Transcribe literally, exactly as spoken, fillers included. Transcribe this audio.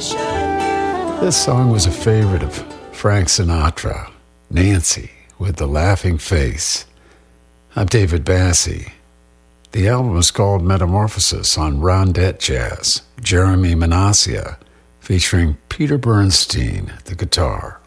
This song was a favorite of Frank Sinatra, Nancy with the Laughing Face. I'm David Bassie. The album is called Metamorphosis on Rondette Jazz, Jeremy Manassia, featuring Peter Bernstein at the guitar.